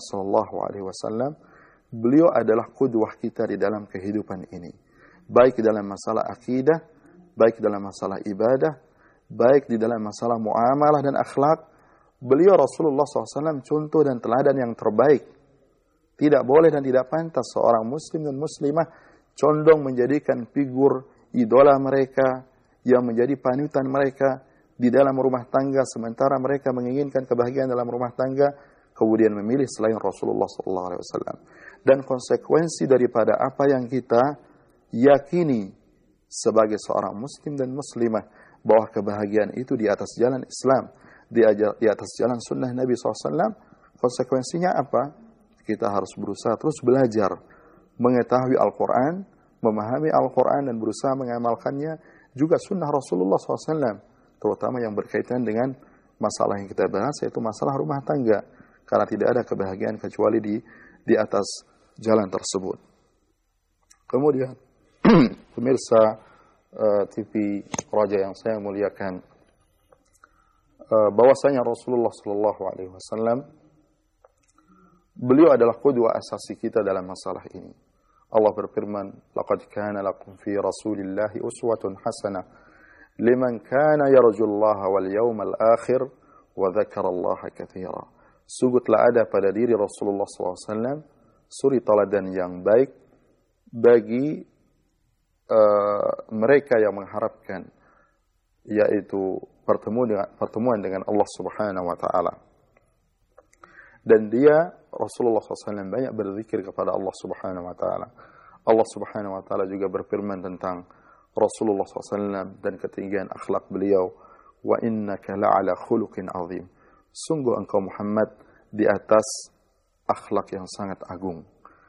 SAW, beliau adalah qudwah kita di dalam kehidupan ini. Baik dalam masalah akidah, baik dalam masalah ibadah, baik di dalam masalah muamalah dan akhlak. Beliau Rasulullah SAW contoh dan teladan yang terbaik. Tidak boleh dan tidak pantas seorang muslim dan muslimah condong menjadikan figur idola mereka yang menjadi panutan mereka di dalam rumah tangga, sementara mereka menginginkan kebahagiaan dalam rumah tangga, kemudian memilih selain Rasulullah SAW. Dan konsekuensi daripada apa yang kita yakini sebagai seorang muslim dan muslimah, bahwa kebahagiaan itu di atas jalan Islam, di atas jalan sunnah Nabi SAW, konsekuensinya apa? Kita harus berusaha terus belajar, mengetahui Al-Quran, memahami Al-Quran dan berusaha mengamalkannya, juga sunnah Rasulullah SAW, terutama yang berkaitan dengan masalah yang kita bahas, yaitu masalah rumah tangga. Karena tidak ada kebahagiaan kecuali di atas jalan tersebut. Kemudian, pemirsa TV Raja yang saya muliakan, bahwasanya Rasulullah SAW Beliau adalah qudwah asasi kita dalam masalah ini. Allah berfirman, "Laqad kana lakum fi Rasulillahi uswatun hasanah liman kana yarjullaha wal yawmal akhir wa dzakarallaha katsira." Sungguh telah ada pada diri Rasulullah SAW suri teladan yang baik bagi mereka yang mengharapkan, yaitu pertemuan dengan Allah Subhanahu wa taala. Dan dia Rasulullah SAW banyak berzikir kepada Allah Subhanahu wa taala. Allah Subhanahu wa taala juga berfirman tentang Rasulullah SAW dan ketinggian akhlak beliau, "Wa innaka la'ala khuluqin azim." Sungguh engkau Muhammad di atas akhlak yang sangat agung.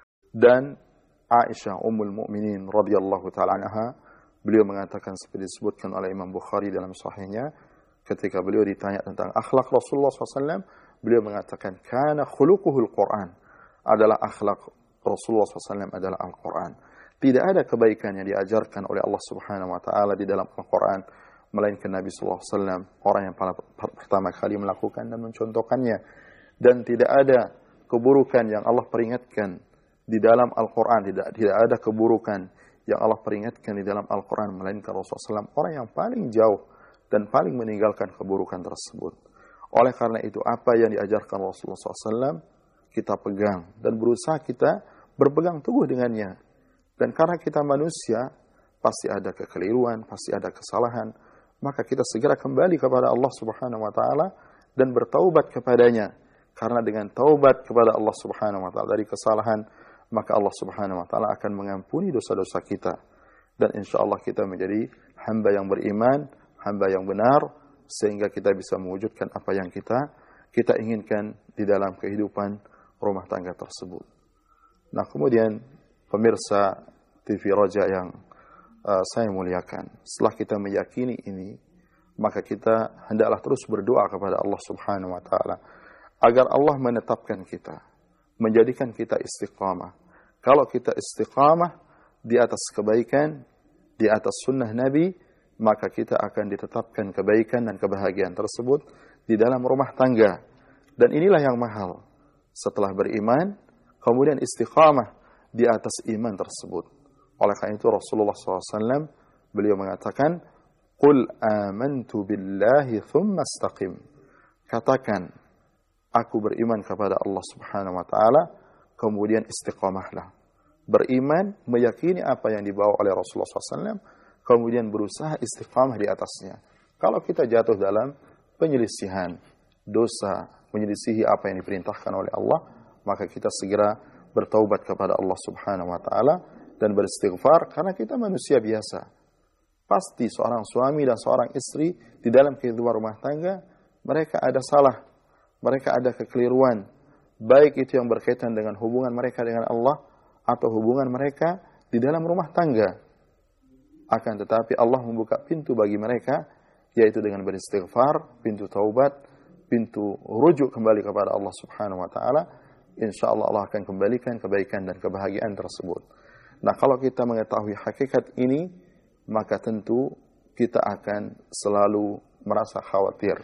Dan Aisyah Ummul Mukminin radhiyallahu taala anha, beliau mengatakan seperti disebutkan oleh Imam Bukhari dalam sahihnya, ketika beliau ditanya tentang akhlak Rasulullah SAW, beliau mengatakan, "Kana khuluquhul Qur'an." Adalah akhlak Rasulullah SAW adalah Al-Quran. Tidak ada kebaikan yang diajarkan oleh Allah Subhanahu wa taala di dalam Al-Quran melainkan Nabi sallallahu alaihi wasallam orang yang pertama kali melakukan dan mencontohkannya. Dan tidak ada keburukan yang Allah peringatkan di dalam Al-Quran, tidak ada keburukan yang Allah peringatkan di dalam Al-Quran melainkan Rasulullah SAW orang yang paling jauh dan paling meninggalkan keburukan tersebut. Oleh karena itu, apa yang diajarkan Rasulullah SAW, kita pegang dan berusaha kita berpegang teguh dengannya. Dan karena kita manusia, pasti ada kekeliruan, pasti ada kesalahan, maka kita segera kembali kepada Allah Subhanahu wa taala dan bertaubat kepadanya. Karena dengan taubat kepada Allah Subhanahu wa taala dari kesalahan, maka Allah Subhanahu wa taala akan mengampuni dosa-dosa kita. Dan insyaallah kita menjadi hamba yang beriman, hamba yang benar, sehingga kita bisa mewujudkan apa yang kita inginkan di dalam kehidupan rumah tangga tersebut. Nah, kemudian pemirsa TV Raja yang saya muliakan, setelah kita meyakini ini, maka kita hendaklah terus berdoa kepada Allah Subhanahu wa taala agar Allah menetapkan kita, menjadikan kita istiqamah. Kalau kita istiqamah di atas kebaikan, di atas sunnah Nabi, maka kita akan ditetapkan kebaikan dan kebahagiaan tersebut di dalam rumah tangga. Dan inilah yang mahal. Setelah beriman, kemudian istiqamah di atas iman tersebut. Oleh karena itu Rasulullah SAW, beliau mengatakan, "Qul amantu billahi thumma istaqim." Katakan, aku beriman kepada Allah Subhanahu wa taala, kemudian istiqamahlah. Beriman, meyakini apa yang dibawa oleh Rasulullah SAW, kemudian berusaha istiqamah di atasnya. Kalau kita jatuh dalam penyelisihan, dosa, menyelisihi apa yang diperintahkan oleh Allah, maka kita segera bertaubat kepada Allah Subhanahu wa taala dan beristighfar, karena kita manusia biasa. Pasti seorang suami dan seorang istri di dalam kehidupan rumah tangga, mereka ada salah, mereka ada kekeliruan, baik itu yang berkaitan dengan hubungan mereka dengan Allah atau hubungan mereka di dalam rumah tangga. Akan tetapi Allah membuka pintu bagi mereka, yaitu dengan beristighfar, pintu taubat, pintu rujuk kembali kepada Allah Subhanahu wa taala. Insyaallah Allah akan kembalikan kebaikan dan kebahagiaan tersebut. Nah, kalau kita mengetahui hakikat ini, maka tentu kita akan selalu merasa khawatir.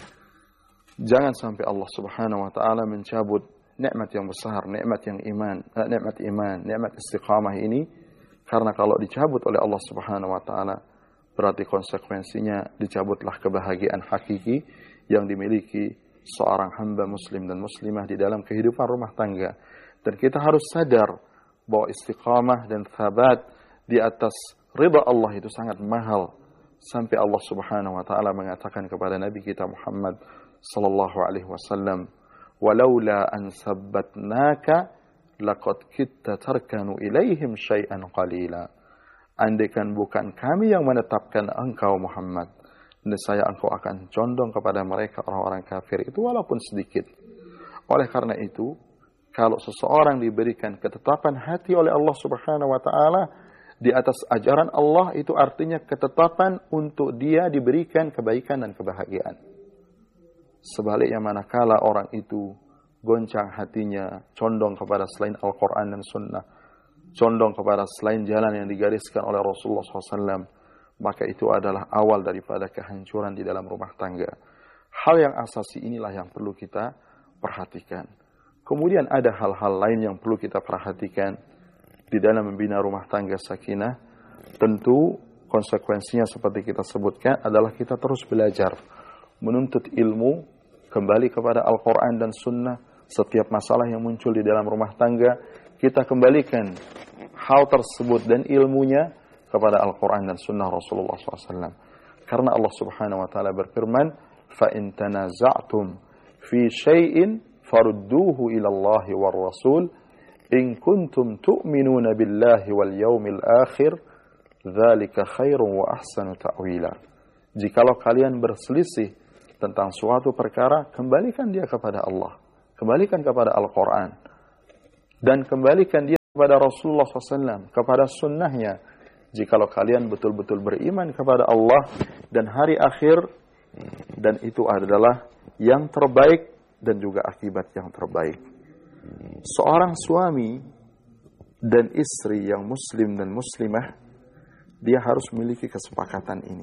Jangan sampai Allah Subhanahu wa taala mencabut nikmat yang besar, nikmat iman, nikmat istiqamah ini, karena kalau dicabut oleh Allah Subhanahu wa taala, berarti konsekuensinya dicabutlah kebahagiaan hakiki yang dimiliki seorang hamba muslim dan muslimah di dalam kehidupan rumah tangga. Dan kita harus sadar bahwa istiqamah dan thabat di atas ridha Allah itu sangat mahal. Sampai Allah Subhanahu wa taala mengatakan kepada Nabi kita Muhammad sallallahu alaihi wasallam, "Walaula an sabbatnaka laqad kitta tarkanu ilaihim syai'an qalila." Andaikan bukan kami yang menetapkan engkau Muhammad, nescaya engkau akan condong kepada mereka orang-orang kafir itu walaupun sedikit. Oleh karena itu, kalau seseorang diberikan ketetapan hati oleh Allah Subhanahu wa taala di atas ajaran Allah, itu artinya ketetapan untuk dia diberikan kebaikan dan kebahagiaan. Sebaliknya, manakala orang itu goncang hatinya, condong kepada selain Al-Quran dan Sunnah, condong kepada selain jalan yang digariskan oleh Rasulullah SAW, maka itu adalah awal daripada kehancuran di dalam rumah tangga. Hal yang asasi inilah yang perlu kita perhatikan. Kemudian ada hal-hal lain yang perlu kita perhatikan di dalam membina rumah tangga sakinah. Tentu konsekuensinya seperti kita sebutkan adalah kita terus belajar, menuntut ilmu, kembali kepada Al-Quran dan Sunnah. Setiap masalah yang muncul di dalam rumah tangga, kita kembalikan hal tersebut dan ilmunya kepada Al-Quran dan Sunnah Rasulullah SAW. Karena Allah Subhanahu Wa Taala berfirman, فَإِن تَنَازَعْتُمْ فِي شَيْءٍ فَرُدُّوهُ إِلَى اللَّهِ وَالرَّسُولِ إِن كُنتُمْ تُؤْمِنُونَ بِاللَّهِ وَالْيَوْمِ الْآخِرِ ذَلِكَ خَيْرٌ وَأَحْسَنُ تَأْوِيلًا. Jikalau kalian berselisih tentang suatu perkara, kembalikan dia kepada Allah, kembalikan kepada Al-Quran, dan kembalikan dia kepada Rasulullah SAW, kepada sunnahnya. Jikalau kalian betul-betul beriman kepada Allah dan hari akhir, dan itu adalah yang terbaik dan juga akibat yang terbaik. Seorang suami dan istri yang muslim dan muslimah, dia harus memiliki kesepakatan ini,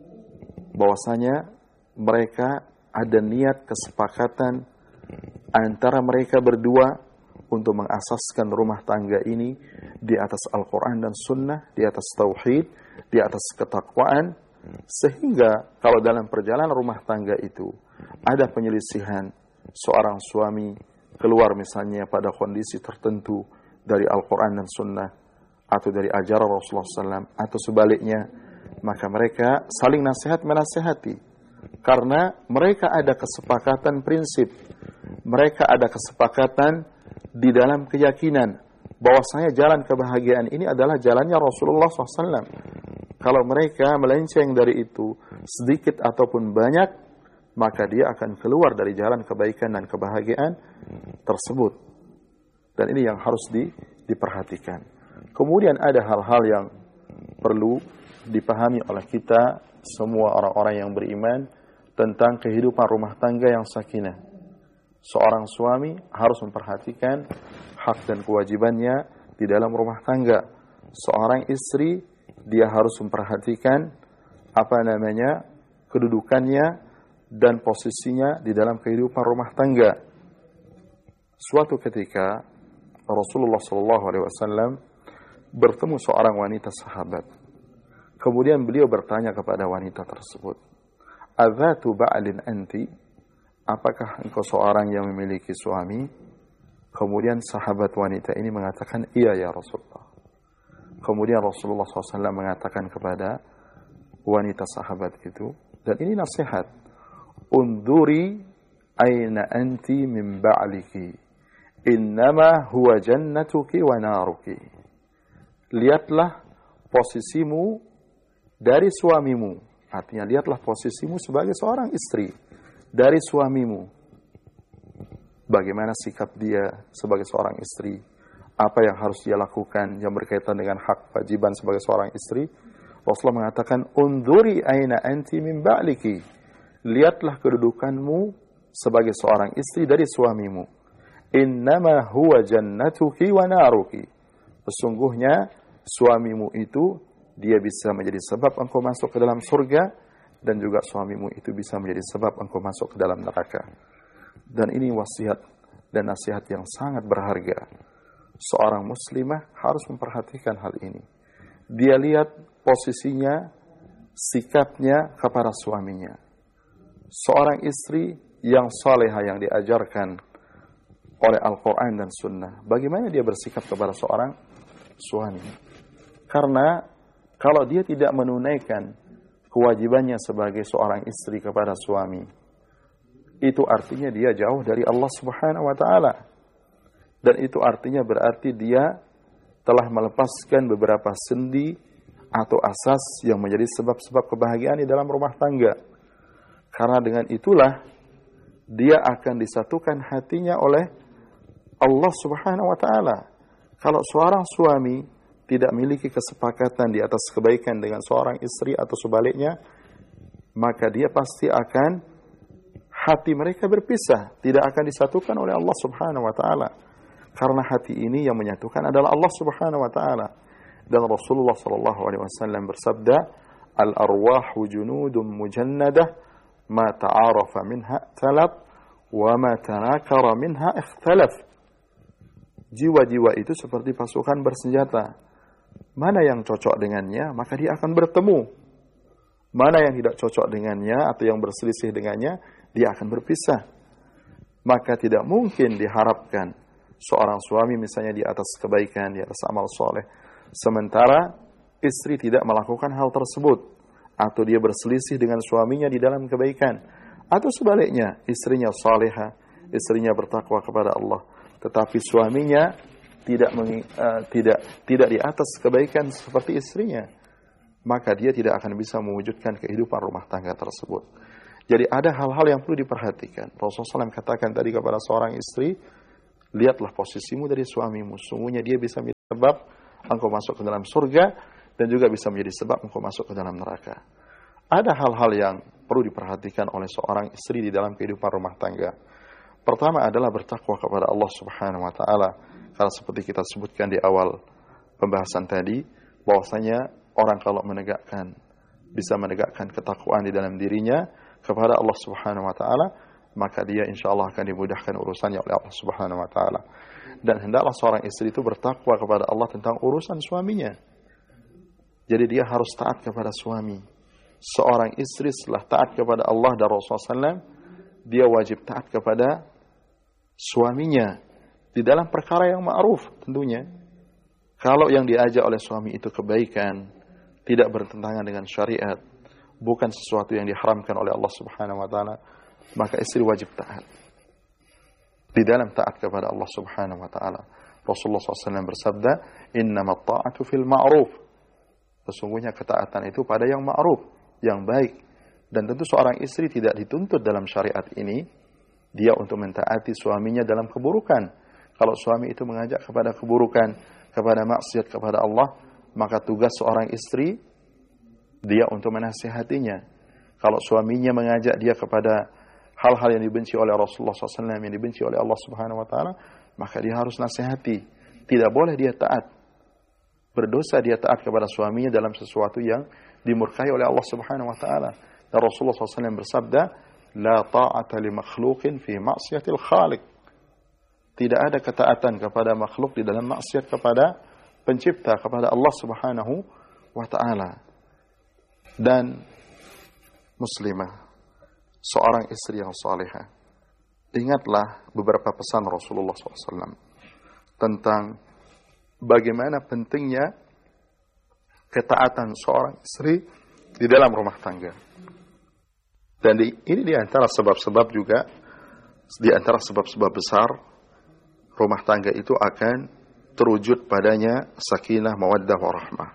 bahwasanya mereka ada niat kesepakatan antara mereka berdua untuk mengasaskan rumah tangga ini di atas Al-Quran dan Sunnah, di atas Tauhid, di atas ketakwaan, sehingga kalau dalam perjalanan rumah tangga itu ada penyelisihan, seorang suami keluar misalnya pada kondisi tertentu dari Al-Quran dan Sunnah, atau dari ajaran Rasulullah SAW, atau sebaliknya, maka mereka saling nasihat-menasihati, karena mereka ada kesepakatan prinsip, mereka ada kesepakatan di dalam keyakinan bahwasanya jalan kebahagiaan ini adalah jalannya Rasulullah SAW. Kalau mereka melenceng dari itu sedikit ataupun banyak, maka dia akan keluar dari jalan kebaikan dan kebahagiaan tersebut. Dan ini yang harus diperhatikan. Kemudian ada hal-hal yang perlu dipahami oleh kita semua orang-orang yang beriman tentang kehidupan rumah tangga yang sakinah. Seorang suami harus memperhatikan hak dan kewajibannya di dalam rumah tangga. Seorang istri, dia harus memperhatikan kedudukannya dan posisinya di dalam kehidupan rumah tangga. Suatu ketika Rasulullah SAW bertemu seorang wanita sahabat. Kemudian beliau bertanya kepada wanita tersebut, "Adzatu ba'lin anti?" Apakah engkau seorang yang memiliki suami? Kemudian sahabat wanita ini mengatakan, "Iya ya Rasulullah." Kemudian Rasulullah SAW mengatakan kepada wanita sahabat itu, dan ini nasihat, "Unduri aina anti min ba'liki, innama huwa jannatuki wa naruki." Lihatlah posisimu dari suamimu. Artinya lihatlah posisimu sebagai seorang istri dari suamimu. Bagaimana sikap dia sebagai seorang istri? Apa yang harus dia lakukan yang berkaitan dengan hak kewajiban sebagai seorang istri? Rasulullah mengatakan, "Unduri aina anti min ba'liki." Lihatlah kedudukanmu sebagai seorang istri dari suamimu. "Innama huwa jannatuki wa naruki." Sesungguhnya suamimu itu dia bisa menjadi sebab engkau masuk ke dalam surga, dan juga suamimu itu bisa menjadi sebab engkau masuk ke dalam neraka. Dan ini wasiat dan nasihat yang sangat berharga. Seorang muslimah harus memperhatikan hal ini. Dia lihat posisinya, sikapnya kepada suaminya. Seorang istri yang salehah yang diajarkan oleh Al-Quran dan Sunnah, bagaimana dia bersikap kepada seorang suami? Karena kalau dia tidak menunaikan kewajibannya sebagai seorang istri kepada suami, itu artinya dia jauh dari Allah Subhanahu wa Ta'ala. Dan itu artinya berarti dia telah melepaskan beberapa sendi atau asas yang menjadi sebab-sebab kebahagiaan di dalam rumah tangga. Karena dengan itulah dia akan disatukan hatinya oleh Allah Subhanahu wa Ta'ala. Kalau seorang suami tidak memiliki kesepakatan di atas kebaikan dengan seorang istri atau sebaliknya, maka dia pasti akan hati mereka berpisah, tidak akan disatukan oleh Allah Subhanahu wa Ta'ala. Karena hati ini yang menyatukan adalah Allah Subhanahu wa Ta'ala. Dan Rasulullah SAW bersabda, "Al-arwahu junudun mujannadah, ma ta'arafa minha talab, wa ma tanakara minha ikhtalaf." Jiwa-jiwa itu seperti pasukan bersenjata. Mana yang cocok dengannya, maka dia akan bertemu. Mana yang tidak cocok dengannya atau yang berselisih dengannya, dia akan berpisah. Maka tidak mungkin diharapkan seorang suami misalnya di atas kebaikan, di atas amal soleh, sementara istri tidak melakukan hal tersebut, atau dia berselisih dengan suaminya di dalam kebaikan, atau sebaliknya, istrinya salihah, istrinya bertakwa kepada Allah, tetapi suaminya tidak di atas kebaikan seperti istrinya, maka dia tidak akan bisa mewujudkan kehidupan rumah tangga tersebut. Jadi ada hal-hal yang perlu diperhatikan. Rasulullah SAW katakan tadi kepada seorang istri, lihatlah posisimu dari suamimu, sungguhnya dia bisa menjadi sebab engkau masuk ke dalam surga, dan juga bisa menjadi sebab engkau masuk ke dalam neraka. Ada hal-hal yang perlu diperhatikan oleh seorang istri di dalam kehidupan rumah tangga. Pertama adalah bertakwa kepada Allah Subhanahu wa taala. Karena seperti kita sebutkan di awal pembahasan tadi, bahwasanya orang kalau bisa menegakkan ketakwaan di dalam dirinya kepada Allah Subhanahu wa taala, maka dia insyaallah akan dimudahkan urusannya oleh Allah Subhanahu wa taala. Dan hendaklah seorang istri itu bertakwa kepada Allah tentang urusan suaminya. Jadi dia harus taat kepada suami. Seorang istri setelah taat kepada Allah dan Rasulullah SAW, dia wajib taat kepada suaminya di dalam perkara yang ma'ruf tentunya. Kalau yang diajak oleh suami itu kebaikan, tidak bertentangan dengan syariat, bukan sesuatu yang diharamkan oleh Allah Subhanahu wa taala, maka istri wajib taat. Di dalam taat kepada Allah Subhanahu wa taala, Rasulullah SAW bersabda, "Innamat ta'atu fil ma'ruf." Sesungguhnya ketaatan itu pada yang ma'ruf, yang baik. Dan tentu seorang istri tidak dituntut dalam syariat ini dia untuk mentaati suaminya dalam keburukan. Kalau suami itu mengajak kepada keburukan, kepada maksiat kepada Allah, maka tugas seorang istri dia untuk menasihatinya. Kalau suaminya mengajak dia kepada hal-hal yang dibenci oleh Rasulullah SAW, yang dibenci oleh Allah Subhanahu wa taala, maka dia harus nasihati. Tidak boleh dia taat. Berdosa dia taat kepada suaminya dalam sesuatu yang dimurkai oleh Allah Subhanahu wa taala. Dan Rasulullah SAW bersabda, "La ta'ata li makhluqin fi ma'siyatil khaliq." Tidak ada ketaatan kepada makhluk di dalam maksiat kepada pencipta, kepada Allah Subhanahu wa taala. Dan muslimah, seorang istri yang salihah, ingatlah beberapa pesan Rasulullah SAW tentang bagaimana pentingnya ketaatan seorang istri di dalam rumah tangga. Dan ini di antara sebab-sebab juga, di antara sebab-sebab besar rumah tangga itu akan terwujud padanya sakinah, mawaddah, warahmah.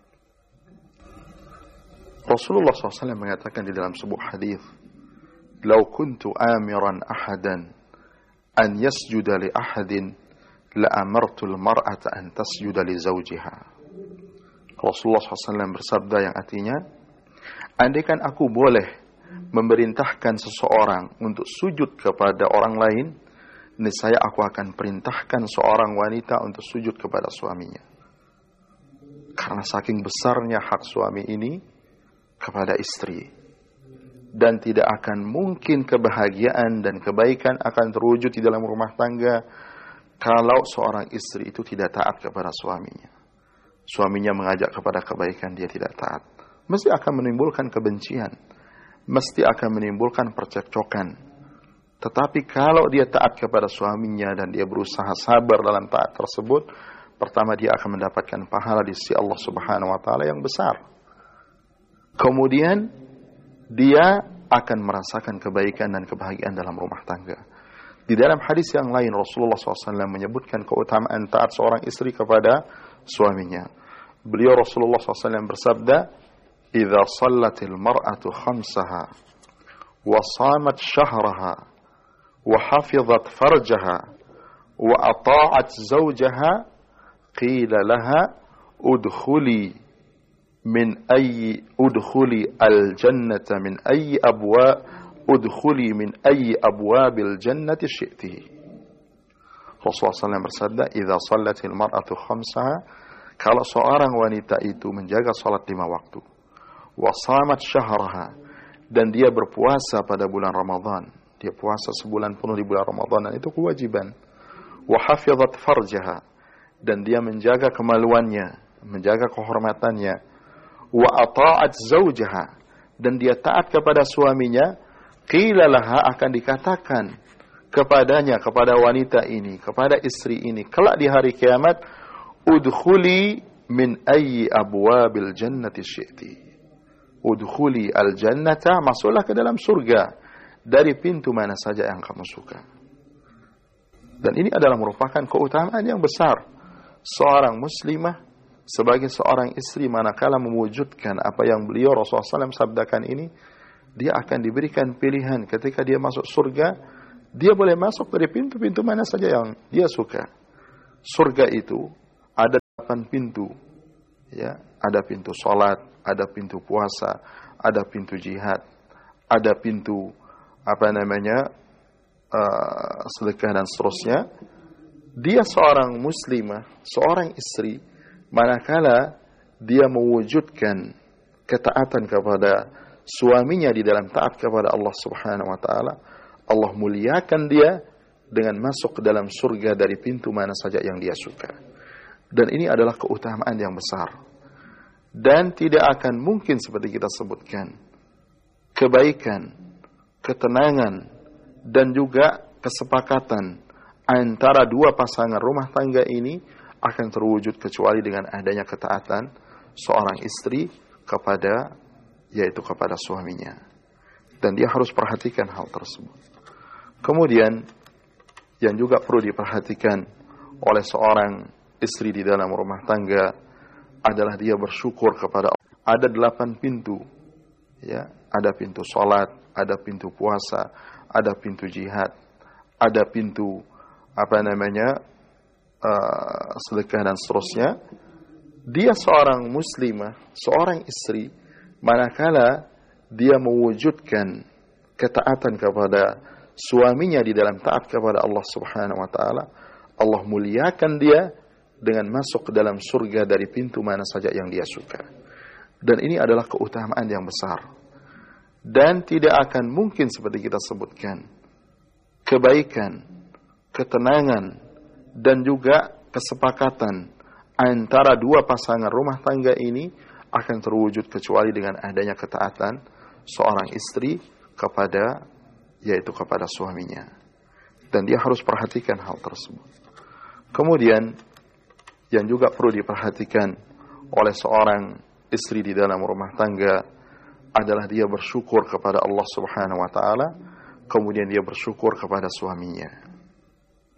Rasulullah SAW mengatakan di dalam sebuah hadis, "Lau kuntu amiran ahadan an yasjuda li ahadin la amartul mar'ata an tasjuda li zawjiha." Rasulullah SAW bersabda yang artinya, andaikan aku boleh memerintahkan seseorang untuk sujud kepada orang lain, niscaya aku akan perintahkan seorang wanita untuk sujud kepada suaminya. Karena saking besarnya hak suami ini kepada istri. Dan tidak akan mungkin kebahagiaan dan kebaikan akan terwujud di dalam rumah tangga kalau seorang istri itu tidak taat kepada suaminya. Suaminya mengajak kepada kebaikan, dia tidak taat. Mesti akan menimbulkan kebencian. Mesti akan menimbulkan percekcokan. Tetapi kalau dia taat kepada suaminya dan dia berusaha sabar dalam taat tersebut, pertama dia akan mendapatkan pahala di sisi Allah Subhanahu wa taala yang besar. Kemudian dia akan merasakan kebaikan dan kebahagiaan dalam rumah tangga. Di dalam hadis yang lain Rasulullah SAW menyebutkan keutamaan taat seorang istri kepada suaminya. Beliau Rasulullah SAW bersabda, "Idza shallatil mar'atu khamsaha wa shamat shahraha wa hafizat farjaha wa ata'at zawjaha qila laha udkhuli al-jannata min ayyi abwabil jannati syi'ti." Rasulullah SAW bersabda, "Idza shallatil mar'atu khamsaha," kalau seorang wanita itu menjaga salat 5 waktu, wa shamat syahraha, dan dia berpuasa pada bulan Ramadan, dia puasa sebulan penuh di bulan Ramadan, dan itu kewajiban, wa hafizat farjaha, dan dia menjaga kemaluannya, menjaga kehormatannya, wa ata'at zawjaha, dan dia taat kepada suaminya, qila laha, akan dikatakan kepadanya, kepada wanita ini, kepada istri ini kelak di hari kiamat, udkhuli min ayyi abwabil jannati syi'ti. Udkhuli al-jannata, masuklah ke dalam surga dari pintu mana saja yang kamu suka. Dan ini adalah merupakan keutamaan yang besar seorang muslimah sebagai seorang istri, manakala mewujudkan apa yang beliau Rasulullah SAW sabdakan ini, dia akan diberikan pilihan ketika dia masuk surga, dia boleh masuk dari pintu-pintu mana saja yang dia suka. Surga itu ada 8 pintu, ya, ada pintu salat, ada pintu puasa, ada pintu jihad, ada pintu sedekah dan seterusnya. Dia seorang muslimah, seorang istri, manakala dia mewujudkan ketaatan kepada suaminya di dalam taat kepada Allah Subhanahu wa taala, Allah muliakan dia dengan masuk ke dalam surga dari pintu mana saja yang dia suka. Dan ini adalah keutamaan yang besar. Dan tidak akan mungkin seperti kita sebutkan, kebaikan, ketenangan, dan juga kesepakatan antara dua pasangan rumah tangga ini akan terwujud kecuali dengan adanya ketaatan seorang istri kepada, yaitu kepada suaminya. Dan dia harus perhatikan hal tersebut. Kemudian yang juga perlu diperhatikan oleh seorang istri di dalam rumah tangga adalah dia bersyukur kepada Allah. Ada 8 pintu, ya, ada pintu salat, ada pintu puasa, ada pintu jihad, ada pintu sedekah dan seterusnya. Dia seorang muslimah, seorang istri, manakala dia mewujudkan ketaatan kepada suaminya di dalam taat kepada Allah Subhanahu wa taala, Allah muliakan dia dengan masuk ke dalam surga dari pintu mana saja yang dia suka. Dan ini adalah keutamaan yang besar. Dan tidak akan mungkin seperti kita sebutkan, kebaikan, ketenangan, dan juga kesepakatan antara dua pasangan rumah tangga ini akan terwujud kecuali dengan adanya ketaatan seorang istri kepada, yaitu kepada suaminya. Dan dia harus perhatikan hal tersebut. Kemudian yang juga perlu diperhatikan oleh seorang istri di dalam rumah tangga adalah dia bersyukur kepada Allah Subhanahu wa taala, kemudian dia bersyukur kepada suaminya.